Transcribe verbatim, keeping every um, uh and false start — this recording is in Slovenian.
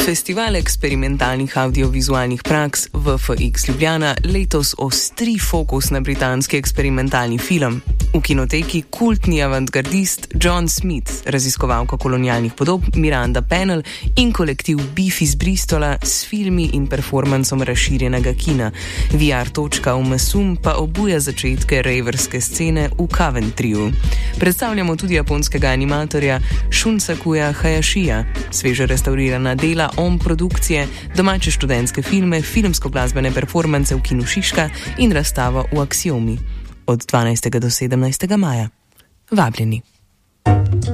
Festival eksperimentalnih audiovizualnih praks V F X Ljubljana letos ostri fokus na britanski eksperimentalni film. V kinoteki kultni avantgardist John Smith, raziskovalka kolonialnih podob Miranda Pennell in kolektiv Beef iz Bristola s filmi in performancom razširjenega kina. V R točka Umasum pa obuja začetke raverske scene v Coventryju. Predstavljamo tudi japonskega animatorja Shunsakuya Hayashija, sveže restaurirana dela om produkcije, domače študentske filme, filmsko-glasbene performance v kinu Šiška in razstavo v Aksiomi od dvanajstega do sedemnajstega maja. Vabljeni.